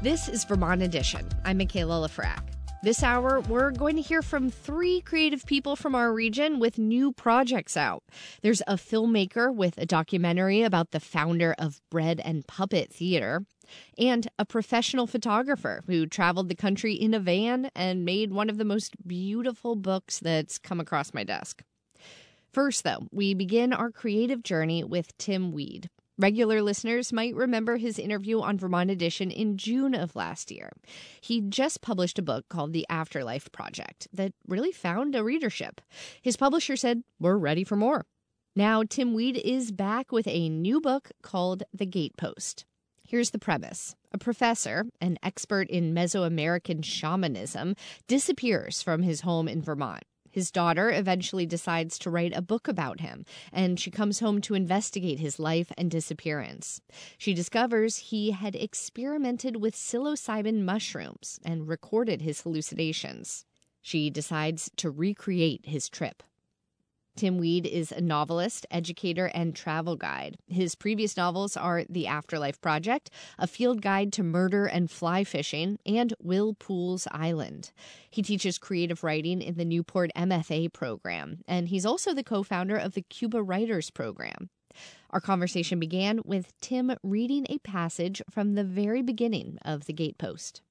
This is Vermont Edition. I'm Michaela Lafrac. This hour, we're going to hear from 3 creative people from our region with new projects out. There's a filmmaker with a documentary about the founder of Bread and Puppet Theater, and a professional photographer who traveled the country in a van and made one of the most beautiful books that's come across my desk. First, though, we begin our creative journey with Tim Weed. Regular listeners might remember his interview on Vermont Edition in June of last year. He just published a book called The Afterlife Project that really found a readership. His publisher said, "We're ready for more." Now, Tim Weed is back with a new book called The Gatepost. Here's the premise. A professor, an expert in Mesoamerican shamanism, disappears from his home in Vermont. His daughter eventually decides to write a book about him, and she comes home to investigate his life and disappearance. She discovers he had experimented with psilocybin mushrooms and recorded his hallucinations. She decides to recreate his trip. Tim Weed is a novelist, educator, and travel guide. His previous novels are The Afterlife Project, A Field Guide to Murder and Fly Fishing, and Will Poole's Island. He teaches creative writing in the Newport MFA program, and he's also the co-founder of the Cuba Writers Program. Our conversation began with Tim reading a passage from the very beginning of The Gatepost.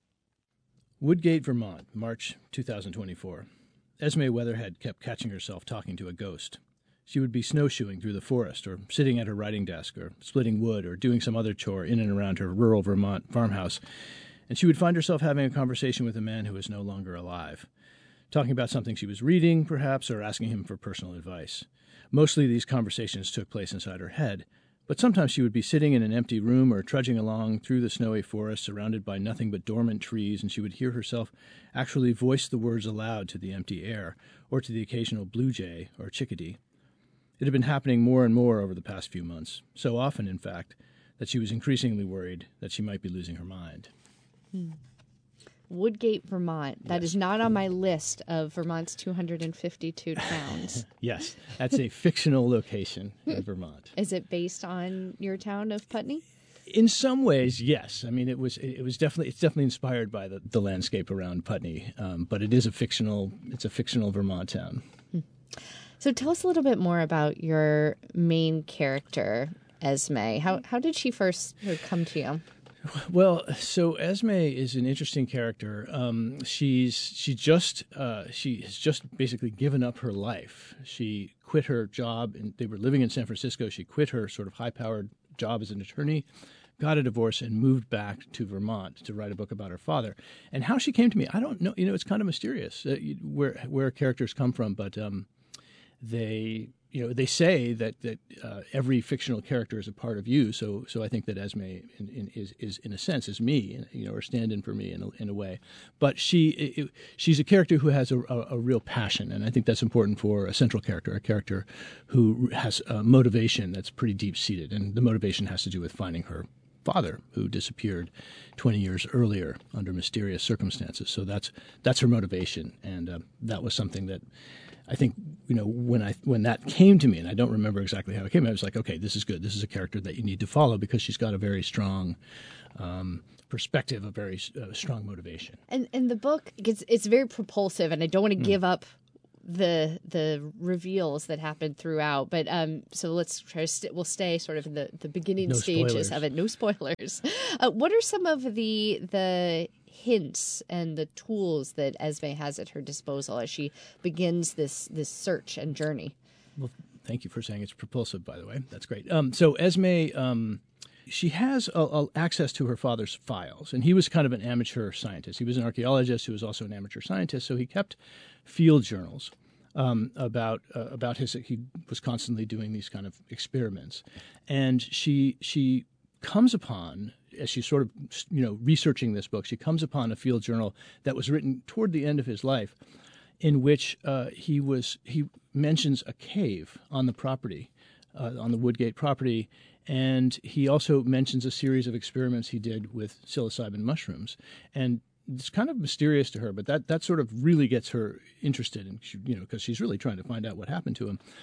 Woodgate, Vermont, March 2024. Esme Weatherhead kept catching herself talking to a ghost. She would be snowshoeing through the forest, or sitting at her writing desk, or splitting wood, or doing some other chore in and around her rural Vermont farmhouse, and she would find herself having a conversation with a man who was no longer alive, talking about something she was reading, perhaps, or asking him for personal advice. Mostly these conversations took place inside her head, but sometimes she would be sitting in an empty room or trudging along through the snowy forest surrounded by nothing but dormant trees, and she would hear herself actually voice the words aloud to the empty air or to the occasional blue jay or chickadee. It had been happening more and more over the past few months, so often, in fact, that she was increasingly worried that she might be losing her mind. Woodgate, Vermont. That Yes. is not on my list of Vermont's 252 towns. Yes, that's a fictional location in Vermont. Is it based on your town of Putney? In some ways, yes. I mean, it's definitely inspired by the landscape around Putney, but it's a fictional Vermont town. So tell us a little bit more about your main character, Esme. How did she first come to you? Well, so Esme is an interesting character. She has just basically given up her life. She quit her job, and they were living in San Francisco. She quit her sort of high-powered job as an attorney, got a divorce, and moved back to Vermont to write a book about her father. And how she came to me, I don't know. It's kind of mysterious where characters come from, but they say that every fictional character is a part of you. So I think that Esme is in a sense is me, or stand-in for me in a way. But she's a character who has a real passion, and I think that's important for a central character, a character who has a motivation that's pretty deep-seated, and the motivation has to do with finding her father, who disappeared 20 years earlier under mysterious circumstances. So that's her motivation, and that was something that I think, when that came to me, and I don't remember exactly how it came, I was like, okay, this is good. This is a character that you need to follow because she's got a very strong perspective, a very strong motivation. And the book, it's very propulsive, and I don't want to give up the reveals that happen throughout. But so let's try we'll stay sort of in the beginning stages of it. No spoilers. What are some of the hints and the tools that Esme has at her disposal as she begins this search and journey? Well, thank you for saying it's propulsive, by the way. That's great. So Esme, she has access to her father's files, and he was kind of an amateur scientist. He was an archaeologist who was also an amateur scientist, so he kept field journals about his. He was constantly doing these kind of experiments, and she comes upon, as she's sort of researching this book, she comes upon a field journal that was written toward the end of his life, in which he mentions a cave on the property, on the Woodgate property, and he also mentions a series of experiments he did with psilocybin mushrooms. And it's kind of mysterious to her, but that sort of really gets her interested, in, because she's really trying to find out what happened to him.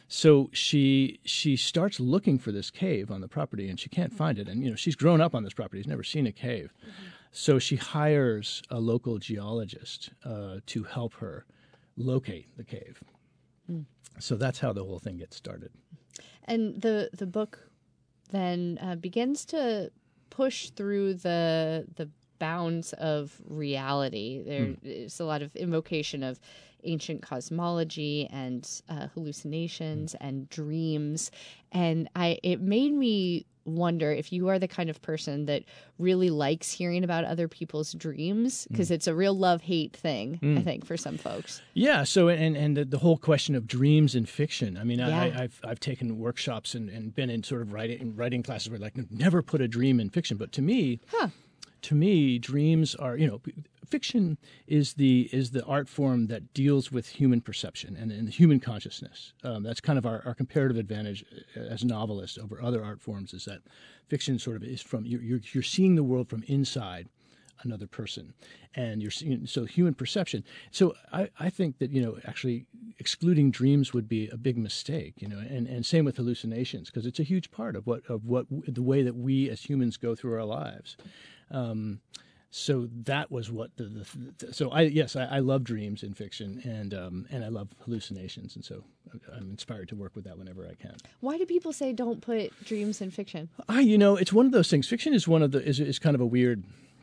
So she starts looking for this cave on the property, and she can't find it. And she's grown up on this property; she's never seen a cave. Mm-hmm. So she hires a local geologist to help her locate the cave. Mm. So that's how the whole thing gets started. And the book then begins to push through the bounds of reality. There's a lot of invocation of ancient cosmology and hallucinations and dreams. And it made me wonder if you are the kind of person that really likes hearing about other people's dreams, because it's a real love-hate thing, I think, for some folks. Yeah. So, and the whole question of dreams in fiction. I mean, yeah. I've taken workshops and been in sort of writing classes where never put a dream in fiction. But to me, dreams are, fiction is the art form that deals with human perception and the human consciousness. That's kind of our comparative advantage as novelists over other art forms, is that fiction sort of is from you're seeing the world from inside another person, and you're seeing, so human perception. So I think that actually excluding dreams would be a big mistake, and same with hallucinations, because it's a huge part of what the way that we as humans go through our lives. So that was what I love dreams in fiction, and I love hallucinations, and so I'm inspired to work with that whenever I can. Why do people say don't put dreams in fiction? It's one of those things. Fiction is is kind of a weird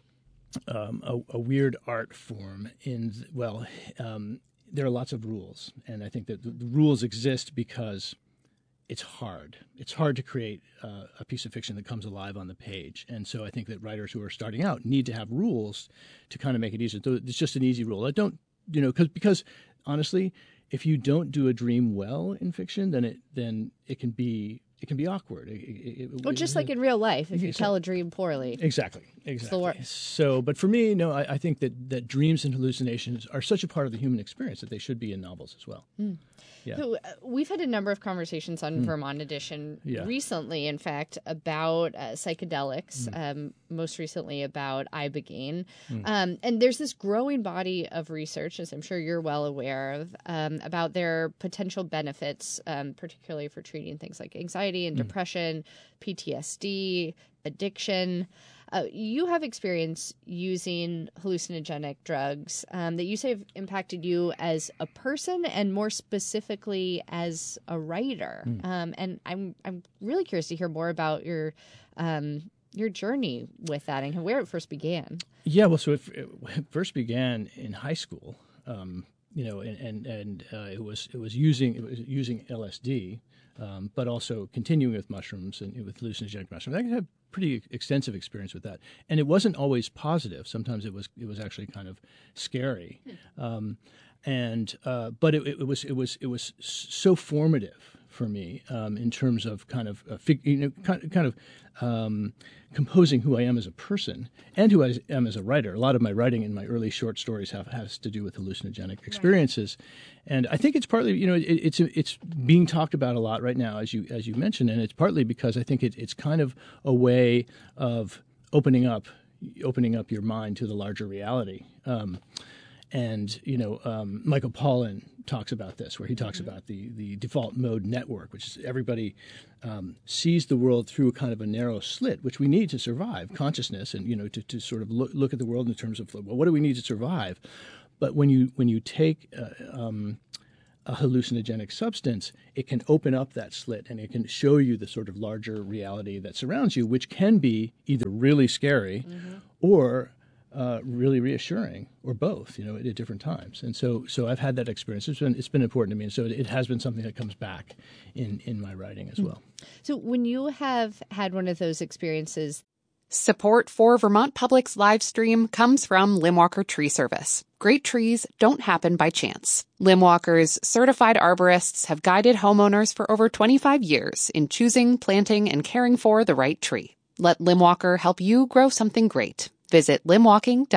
art form. There are lots of rules, and I think that the rules exist because it's hard. It's hard to create a piece of fiction that comes alive on the page. And so I think that writers who are starting out need to have rules to kind of make it easier. It's just an easy rule. Because honestly, if you don't do a dream well in fiction, then it can be awkward. Just like in real life, if you tell a dream poorly. Exactly. So, but for me, I think that dreams and hallucinations are such a part of the human experience that they should be in novels as well. Mm. Yeah. So, we've had a number of conversations on Vermont Edition recently, in fact, about psychedelics, most recently about ibogaine. And there's this growing body of research, as I'm sure you're well aware of, about their potential benefits, particularly for treating things like anxiety and depression, PTSD, addiction. You have experience using hallucinogenic drugs that you say have impacted you as a person and more specifically as a writer. And I'm really curious to hear more about your journey with that and where it first began. Yeah, well, so it first began in high school, and it was using LSD. But also continuing with mushrooms and with hallucinogenic mushrooms. I had pretty extensive experience with that, and it wasn't always positive. Sometimes it was actually kind of scary, but it was so formative for me in terms of kind of composing who I am as a person and who I am as a writer. A lot of my writing in my early short stories has to do with hallucinogenic experiences, and I think it's partly it's being talked about a lot right now, as you mentioned, and it's partly because I think it's kind of a way of opening up your mind to the larger reality. Michael Pollan talks about this, where he talks about the default mode network, which is everybody sees the world through a kind of a narrow slit, which we need to survive consciousness, and to sort of look at the world in terms of, well, what do we need to survive? But when you take a hallucinogenic substance, it can open up that slit and it can show you the sort of larger reality that surrounds you, which can be either really scary or really reassuring, or both, at different times. And so I've had that experience. It's been important to me, and so it has been something that comes back in my writing as well. So when you have had one of those experiences, support for Vermont Public's live stream comes from Limwalker Tree Service. Great trees don't happen by chance. Limwalker's certified arborists have guided homeowners for over 25 years in choosing, planting, and caring for the right tree. Let Limwalker help you grow something great. Visit limwalking.com.